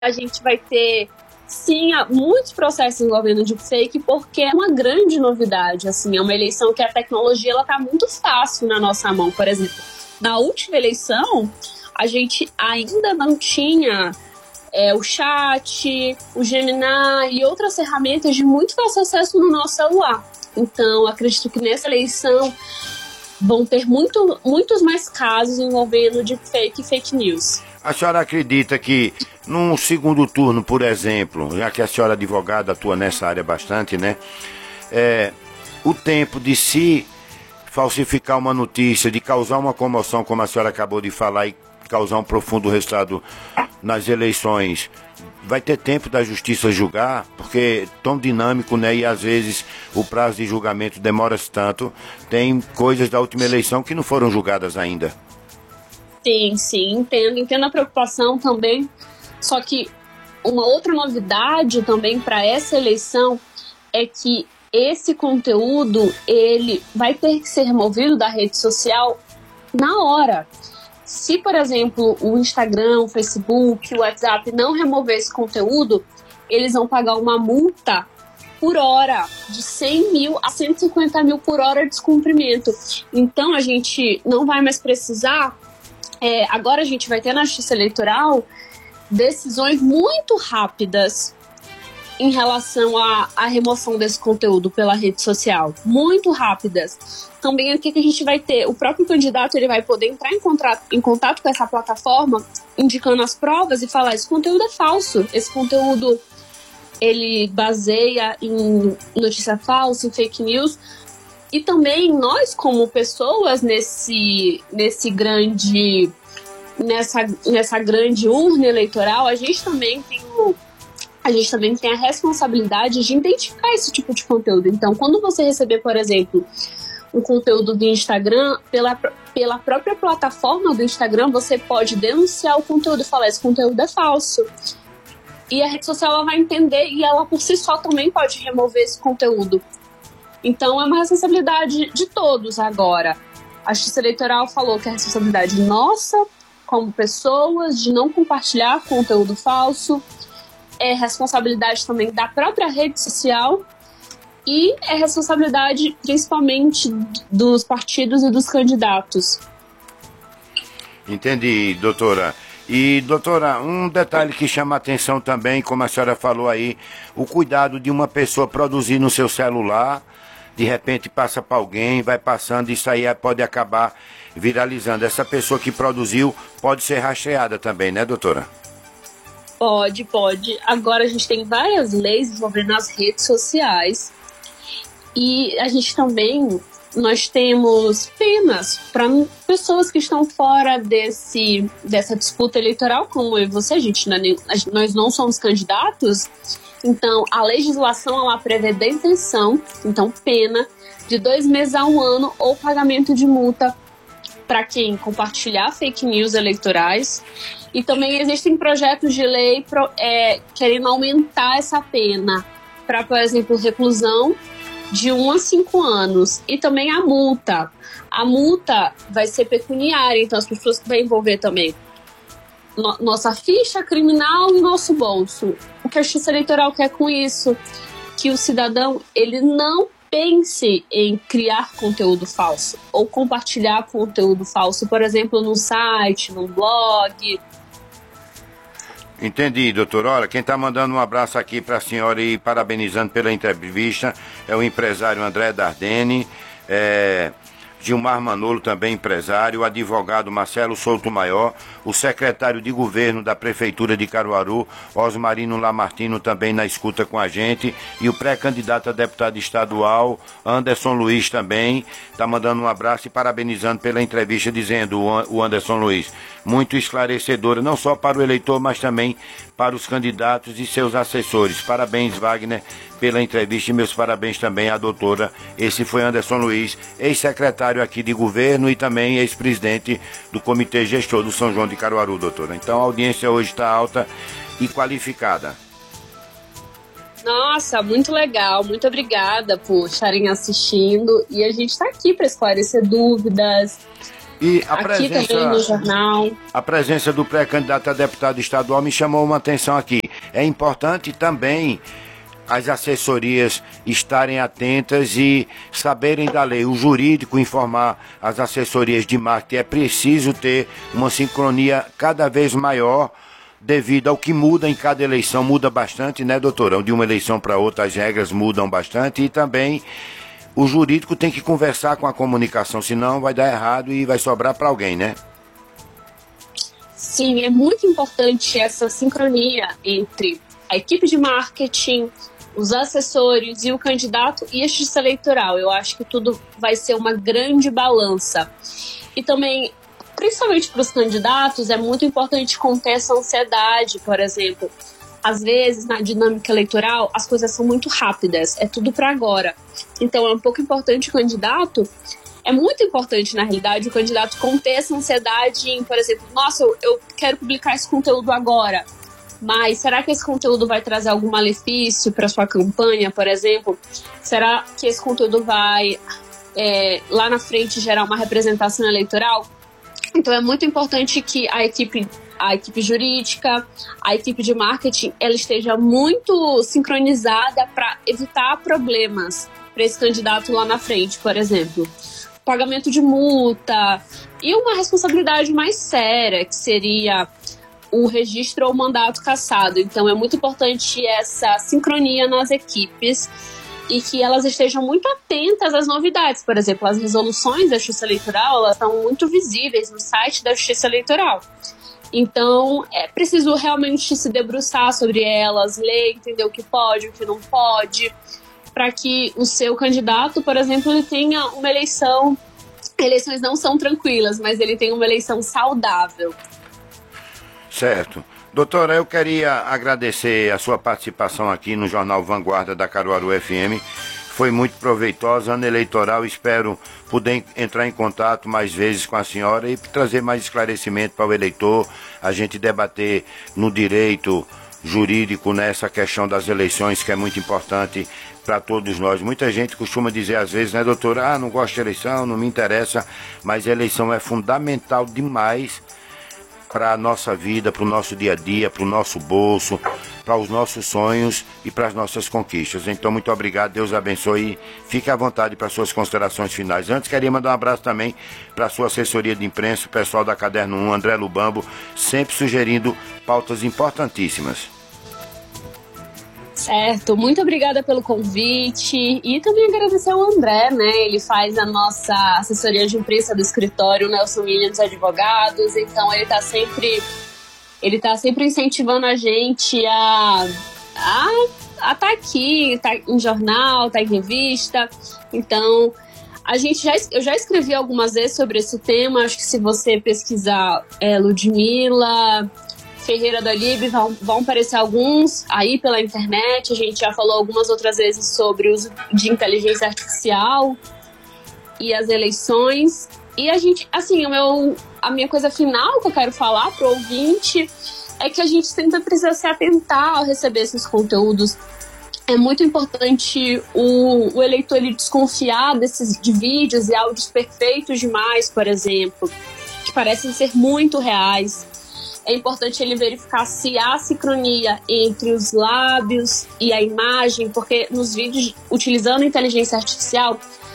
a gente vai ter, sim, muitos processos envolvendo deepfake, porque é uma grande novidade, assim, é uma eleição que a tecnologia ela tá muito fácil na nossa mão. Por exemplo, na última eleição, a gente ainda não tinha o chat, o Gemini e outras ferramentas de muito fácil acesso no nosso celular. Então, acredito que nessa eleição vão ter muitos mais casos envolvendo deepfake e fake news. A senhora acredita que num segundo turno, por exemplo, já que a senhora advogada atua nessa área bastante, né? O tempo de se falsificar uma notícia, de causar uma comoção, como a senhora acabou de falar, e causar um profundo resultado nas eleições, vai ter tempo da justiça julgar, porque é tão dinâmico, né? E às vezes o prazo de julgamento demora-se tanto. Tem coisas da última eleição que não foram julgadas ainda. Sim, entendo a preocupação também, só que uma outra novidade também para essa eleição é que esse conteúdo, ele vai ter que ser removido da rede social na hora. Se, por exemplo, o Instagram, o Facebook, o WhatsApp não remover esse conteúdo, eles vão pagar uma multa por hora, de 100 mil a 150 mil por hora de descumprimento. Então, a gente não vai mais precisar. Agora a gente vai ter na Justiça Eleitoral decisões muito rápidas em relação à remoção desse conteúdo pela rede social. Muito rápidas. Também aqui que a gente vai ter, o próprio candidato ele vai poder entrar em contato com essa plataforma, indicando as provas e falar, esse conteúdo é falso, esse conteúdo ele baseia em notícia falsa, em fake news. E também nós, como pessoas nessa grande urna eleitoral, a gente também tem a responsabilidade de identificar esse tipo de conteúdo. Então, quando você receber, por exemplo, um conteúdo do Instagram, pela própria plataforma do Instagram, você pode denunciar o conteúdo e falar, esse conteúdo é falso. E a rede social ela vai entender e ela por si só também pode remover esse conteúdo. Então, é uma responsabilidade de todos agora. A Justiça Eleitoral falou que é a responsabilidade nossa, como pessoas, de não compartilhar conteúdo falso. É responsabilidade também da própria rede social e é responsabilidade principalmente dos partidos e dos candidatos. Entendi, doutora. E, doutora, um detalhe que chama a atenção também, como a senhora falou aí, o cuidado de uma pessoa produzir no seu celular, de repente passa para alguém, vai passando, isso aí pode acabar viralizando. Essa pessoa que produziu pode ser rastreada também, né, doutora? Pode. Agora a gente tem várias leis envolvendo as redes sociais e a gente também, nós temos penas para pessoas que estão fora dessa disputa eleitoral, como eu e você, nós não somos candidatos. Então, a legislação ela prevê detenção, então pena de 2 meses a 1 ano ou pagamento de multa para quem compartilhar fake news eleitorais. E também existem projetos de lei querendo aumentar essa pena para, por exemplo, reclusão de 1 a 5 anos. E também a multa. A multa vai ser pecuniária, então as pessoas que vai envolver também nossa ficha criminal e nosso bolso. O que a Justiça Eleitoral quer com isso? Que o cidadão ele não pense em criar conteúdo falso ou compartilhar conteúdo falso, por exemplo, no site, no blog. Entendi, doutor. Olha, quem está mandando um abraço aqui para a senhora e parabenizando pela entrevista é o empresário André Dardenne, Gilmar Manolo, também empresário, o advogado Marcelo Souto Maior, o secretário de governo da Prefeitura de Caruaru, Osmarino Lamartino, também na escuta com a gente, e o pré-candidato a deputado estadual, Anderson Luiz, também está mandando um abraço e parabenizando pela entrevista, dizendo o Anderson Luiz, muito esclarecedora, não só para o eleitor, mas também para os candidatos e seus assessores. Parabéns, Wagner, pela entrevista e meus parabéns também à doutora. Esse foi Anderson Luiz, ex-secretário aqui de governo e também ex-presidente do Comitê Gestor do São João de Caruaru, doutora. Então a audiência hoje está alta e qualificada. Nossa, muito legal, muito obrigada por estarem assistindo e a gente está aqui para esclarecer dúvidas, E aqui também no jornal. A presença do pré-candidato a deputado estadual me chamou uma atenção aqui. É importante também as assessorias estarem atentas e saberem da lei. O jurídico informar as assessorias de marketing. É preciso ter uma sincronia cada vez maior devido ao que muda em cada eleição. Muda bastante, né, doutora? De uma eleição para outra as regras mudam bastante e também o jurídico tem que conversar com a comunicação, senão vai dar errado e vai sobrar para alguém, né? Sim, é muito importante essa sincronia entre a equipe de marketing, os assessores e o candidato e a justiça eleitoral. Eu acho que tudo vai ser uma grande balança. E também, principalmente para os candidatos, é muito importante conter essa ansiedade, por exemplo. Às vezes, na dinâmica eleitoral, as coisas são muito rápidas, é tudo para agora. Então, é um pouco importante o candidato, é muito importante, na realidade, o candidato conter essa ansiedade em, por exemplo, nossa, eu quero publicar esse conteúdo agora, mas será que esse conteúdo vai trazer algum malefício para sua campanha, por exemplo? Será que esse conteúdo vai, lá na frente, gerar uma representação eleitoral? Então, é muito importante que a equipe jurídica, a equipe de marketing, ela esteja muito sincronizada para evitar problemas para esse candidato lá na frente, por exemplo. Pagamento de multa e uma responsabilidade mais séria, que seria o registro ou mandato cassado. Então, é muito importante essa sincronia nas equipes e que elas estejam muito atentas às novidades. Por exemplo, as resoluções da Justiça Eleitoral, elas estão muito visíveis no site da Justiça Eleitoral. Então, é preciso realmente se debruçar sobre elas, ler, entender o que pode, o que não pode, para que o seu candidato, por exemplo, ele tenha uma eleição. Eleições não são tranquilas, mas ele tem uma eleição saudável. Certo. Doutora, eu queria agradecer a sua participação aqui no Jornal Vanguarda da Caruaru FM. Foi muito proveitosa, ano eleitoral, espero poder entrar em contato mais vezes com a senhora e trazer mais esclarecimento para o eleitor, a gente debater no direito jurídico nessa questão das eleições, que é muito importante para todos nós. Muita gente costuma dizer às vezes, né, doutora, não gosto de eleição, não me interessa, mas a eleição é fundamental demais para a nossa vida, para o nosso dia a dia, para o nosso bolso, para os nossos sonhos e para as nossas conquistas. Então, muito obrigado, Deus abençoe e fique à vontade para suas considerações finais. Antes, queria mandar um abraço também para a sua assessoria de imprensa, o pessoal da Caderno 1, André Lubambo, sempre sugerindo pautas importantíssimas. Certo, muito obrigada pelo convite e também agradecer ao André, né? Ele faz a nossa assessoria de imprensa do escritório Nelson Williams Advogados, então ele tá sempre incentivando a gente a tá aqui, tá em jornal, tá em revista. Então, eu já escrevi algumas vezes sobre esse tema, acho que se você pesquisar Ludmila Ferreira da Lib, vão aparecer alguns aí pela internet. A gente já falou algumas outras vezes sobre o uso de inteligência artificial e as eleições. E a gente, assim, a minha coisa final que eu quero falar pro ouvinte é que a gente sempre precisa se atentar ao receber esses conteúdos. É muito importante o eleitor ele desconfiar de vídeos e áudios perfeitos demais, por exemplo, que parecem ser muito reais. É importante ele verificar se há sincronia entre os lábios e a imagem, porque nos vídeos, utilizando a inteligência artificial,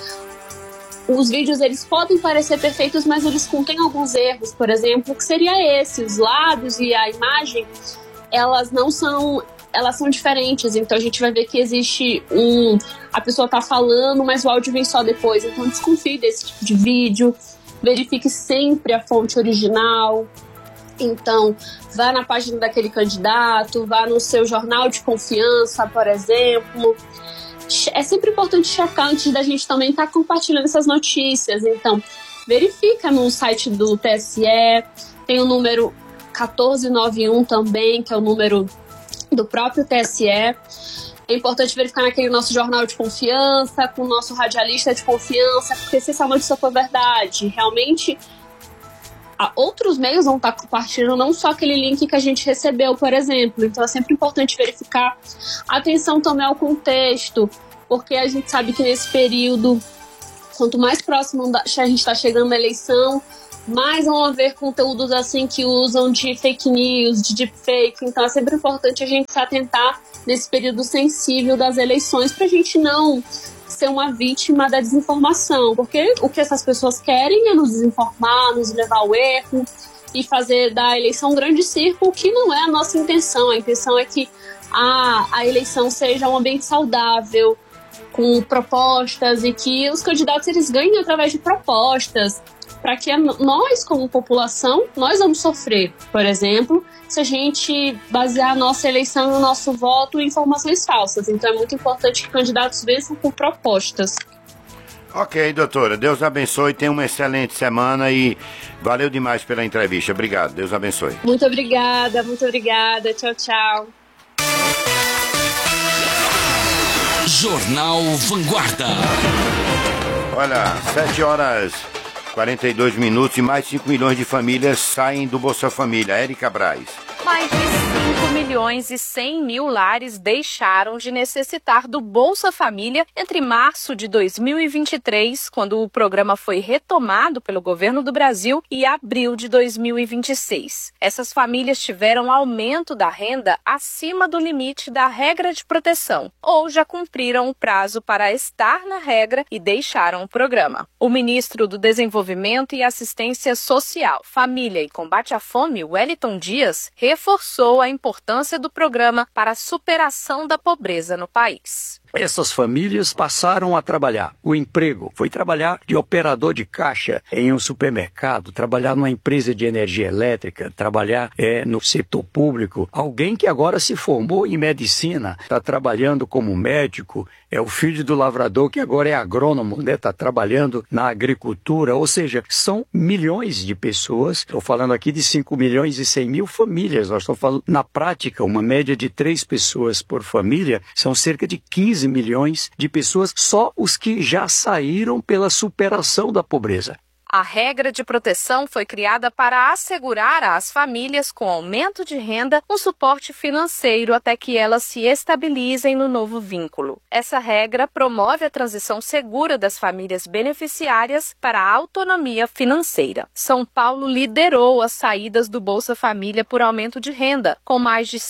os vídeos eles podem parecer perfeitos, mas eles contêm alguns erros, por exemplo, que seria esse: os lábios e a imagem, elas são diferentes. Então a gente vai ver que existe a pessoa tá falando, mas o áudio vem só depois. Então desconfie desse tipo de vídeo, verifique sempre a fonte original. Então, vá na página daquele candidato, vá no seu jornal de confiança, por exemplo. É sempre importante checar antes da gente também estar compartilhando essas notícias. Então, verifica no site do TSE, tem o número 1491 também, que é o número do próprio TSE. É importante verificar naquele nosso jornal de confiança, com o nosso radialista de confiança, porque se essa notícia for verdade, realmente outros meios vão estar compartilhando, não só aquele link que a gente recebeu, por exemplo. Então é sempre importante verificar. Atenção também ao contexto, porque a gente sabe que nesse período, quanto mais próximo a gente está chegando à eleição, mas vão haver conteúdos assim que usam de fake news, de deepfake, então é sempre importante a gente se atentar nesse período sensível das eleições para a gente não ser uma vítima da desinformação, porque o que essas pessoas querem é nos desinformar, nos levar ao erro e fazer da eleição um grande circo, que não é a nossa intenção. A intenção é que a eleição seja um ambiente saudável, com propostas, e que os candidatos eles ganhem através de propostas, para que nós, como população, nós vamos sofrer, por exemplo, se a gente basear a nossa eleição e o nosso voto em informações falsas. Então é muito importante que candidatos vençam por propostas. Ok, doutora. Deus abençoe, tenha uma excelente semana e valeu demais pela entrevista. Obrigado, Deus abençoe. Muito obrigada. Tchau, tchau. Jornal Vanguarda. Olha, 7h42 e mais 5 milhões de famílias saem do Bolsa Família. Érica Braz. Mais de 5.100.000 lares deixaram de necessitar do Bolsa Família entre março de 2023, quando o programa foi retomado pelo governo do Brasil, e abril de 2026. Essas famílias tiveram aumento da renda acima do limite da regra de proteção, ou já cumpriram o prazo para estar na regra e deixaram o programa. O ministro do Desenvolvimento e Assistência Social, Família e Combate à Fome, Wellington Dias, reforçou a importância do programa para a superação da pobreza no país. Essas famílias passaram a trabalhar. O emprego foi trabalhar de operador de caixa em um supermercado, trabalhar numa empresa de energia elétrica, trabalhar no setor público. Alguém que agora se formou em medicina, está trabalhando como médico, é o filho do lavrador que agora é agrônomo, está trabalhando na agricultura. Ou seja, são milhões de pessoas. Estou falando aqui de 5.100.000 famílias. Nós estamos falando, na prática, uma média de 3 pessoas por família, são cerca de 15 milhões de pessoas, só os que já saíram pela superação da pobreza. A regra de proteção foi criada para assegurar às famílias com aumento de renda um suporte financeiro até que elas se estabilizem no novo vínculo. Essa regra promove a transição segura das famílias beneficiárias para a autonomia financeira. São Paulo liderou as saídas do Bolsa Família por aumento de renda, com mais de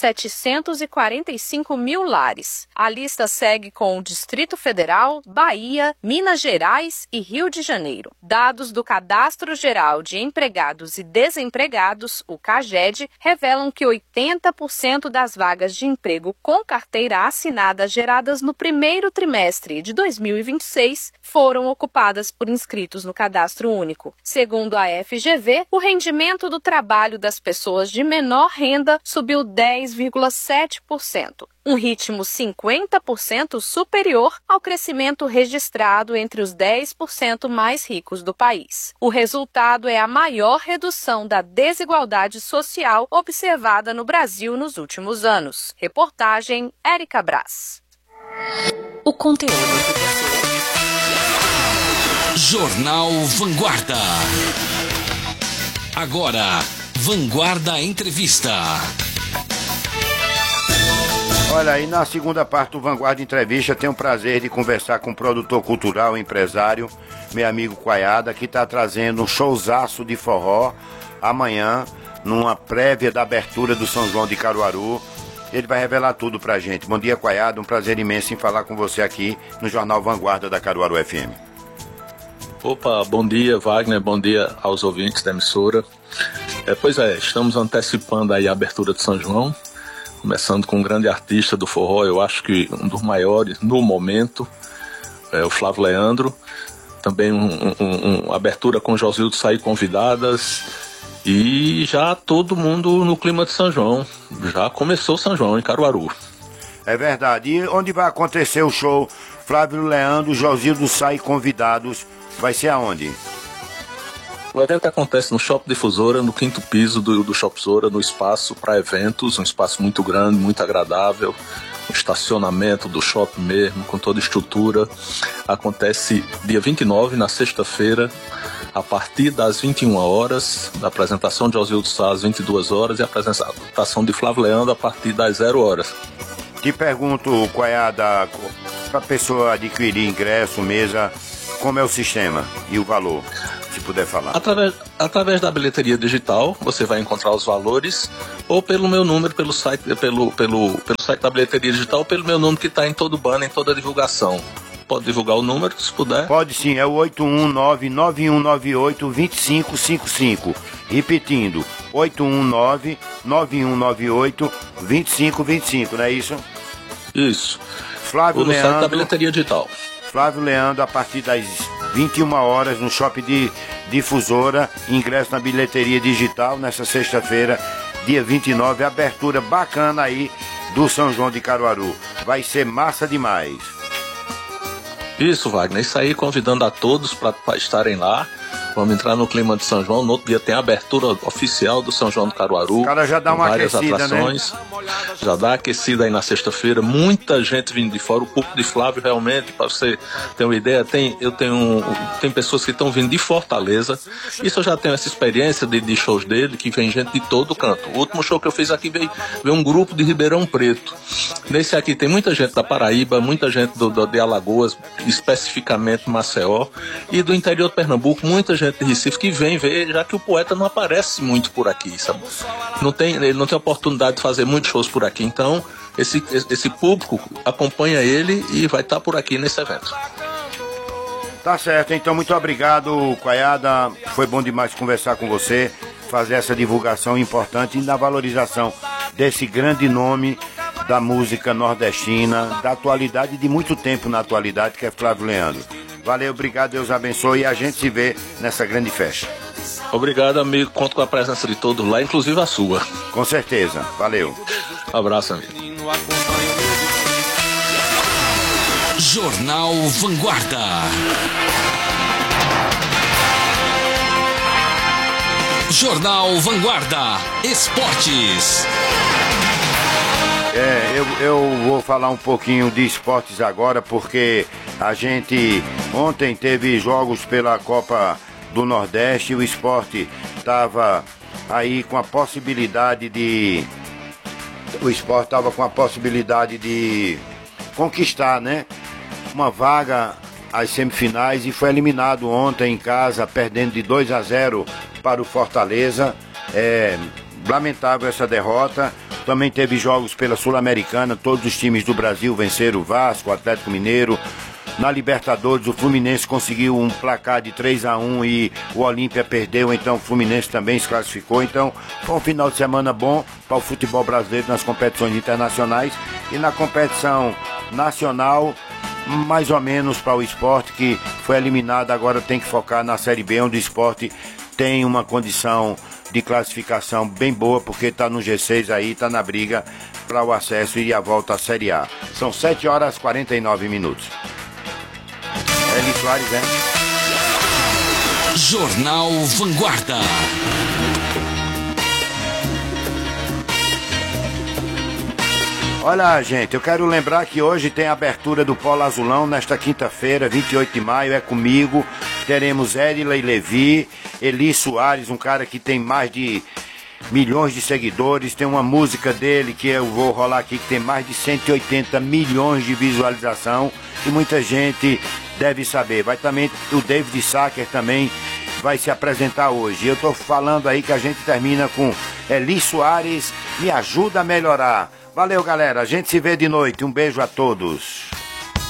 745.000 lares. A lista segue com o Distrito Federal, Bahia, Minas Gerais e Rio de Janeiro. Dados do Cadastro Geral de Empregados e Desempregados, o CAGED, revelam que 80% das vagas de emprego com carteira assinada geradas no primeiro trimestre de 2026 foram ocupadas por inscritos no Cadastro Único. Segundo a FGV, o rendimento do trabalho das pessoas de menor renda subiu 10,7%. Um ritmo 50% superior ao crescimento registrado entre os 10% mais ricos do país. O resultado é a maior redução da desigualdade social observada no Brasil nos últimos anos. Reportagem Érica Braz. O conteúdo que você... Jornal Vanguarda. Agora, Vanguarda Entrevista. Olha, e na segunda parte do Vanguarda Entrevista, tenho o prazer de conversar com o produtor cultural, empresário, meu amigo Quaiada, que está trazendo um showzaço de forró amanhã, numa prévia da abertura do São João de Caruaru. Ele vai revelar tudo pra gente. Bom dia, Quaiada, um prazer imenso em falar com você aqui no Jornal Vanguarda da Caruaru FM. Opa, bom dia, Wagner, bom dia aos ouvintes da emissora. Pois é, estamos antecipando aí a abertura de São João, começando com um grande artista do forró, eu acho que um dos maiores no momento, o Flávio Leandro. Também uma abertura com Josildo Saí Convidadas, e já todo mundo no clima de São João. Já começou São João em Caruaru. É verdade. E onde vai acontecer o show Flávio Leandro, Josildo Saí Convidados? Vai ser aonde? O evento acontece no Shopping Difusora, no 5º piso do Shopping Difusora, no espaço para eventos, um espaço muito grande, muito agradável, um estacionamento do shopping mesmo, com toda a estrutura. Acontece dia 29, na sexta-feira, a partir das 21 horas, a apresentação de Josildo Sá às 22 horas e a apresentação de Flávio Leandro a partir das 0 horas. Te pergunto, Quaiada, para a pessoa adquirir ingresso, mesa, como é o sistema e o valor? se puder falar. Através da bilheteria digital, você vai encontrar os valores, ou pelo meu número, pelo site da bilheteria digital, ou pelo meu número que está em todo o banner, em toda a divulgação. Pode divulgar o número, se puder? Pode sim, é o 819-9198-2555. Repetindo, 819-9198-2525, não é isso? Isso. Flávio no Leandro, site da bilheteria digital. Flávio Leandro, a partir das 21 horas, no Shopping de Difusora, ingresso na bilheteria digital, nessa sexta-feira, dia 29, abertura bacana aí do São João de Caruaru. Vai ser massa demais. Isso, Wagner. Isso aí, convidando a todos para estarem lá. Vamos entrar no clima de São João. No outro dia tem a abertura oficial do São João do Caruaru. O cara já dá uma várias aquecida, atrações. Né? Já dá aquecida aí na sexta-feira. Muita gente vindo de fora. O público de Flávio, realmente, para você ter uma ideia, tem pessoas que estão vindo de Fortaleza. Isso eu já tenho essa experiência de shows dele, que vem gente de todo canto. O último show que eu fiz aqui veio um grupo de Ribeirão Preto. Nesse aqui tem muita gente da Paraíba, muita gente de Alagoas, especificamente Maceió, e do interior de Pernambuco, muita gente de Recife que vem ver, já que o poeta não aparece muito por aqui, sabe? Ele não tem oportunidade de fazer muitos shows por aqui, então esse público acompanha ele e vai estar por aqui nesse evento. Tá certo, então muito obrigado, Quaiada, foi bom demais conversar com você, fazer essa divulgação importante e na valorização desse grande nome da música nordestina, da atualidade, de muito tempo na atualidade, que é Flávio Leandro. Valeu, obrigado, Deus abençoe e a gente se vê nessa grande festa. Obrigado, amigo, conto com a presença de todos lá, inclusive a sua. Com certeza, valeu. Abraço, amigo. Jornal Vanguarda. Jornal Vanguarda. Esportes. Eu vou falar um pouquinho de esportes agora, porque a gente ontem teve jogos pela Copa do Nordeste, o esporte estava aí com a possibilidade de... O esporte estava com a possibilidade de conquistar, né, uma vaga às semifinais e foi eliminado ontem em casa, perdendo de 2-0 para o Fortaleza. Lamentável essa derrota. Também teve jogos pela Sul-Americana, todos os times do Brasil venceram o Vasco, o Atlético Mineiro. Na Libertadores, o Fluminense conseguiu um placar de 3-1 e o Olímpia perdeu, então o Fluminense também se classificou. Então, foi um final de semana bom para o futebol brasileiro nas competições internacionais e na competição nacional, mais ou menos para o esporte, que foi eliminado, agora tem que focar na Série B, onde o esporte tem uma condição de classificação bem boa, porque está no G6 aí, está na briga para o acesso e a volta à Série A. São 7h49. Eli Soares, né? Jornal Vanguarda. Olha, gente, eu quero lembrar que hoje tem a abertura do Polo Azulão, nesta quinta-feira, 28 de maio, é comigo. Teremos Edley Levi, Eli Soares, um cara que tem mais de milhões de seguidores. Tem uma música dele que eu vou rolar aqui, que tem mais de 180 milhões de visualização. E muita gente deve saber. Vai também, o David Sacker também vai se apresentar hoje. Eu tô falando aí que a gente termina com Eli Soares, Me Ajuda a Melhorar. Valeu, galera. A gente se vê de noite. Um beijo a todos.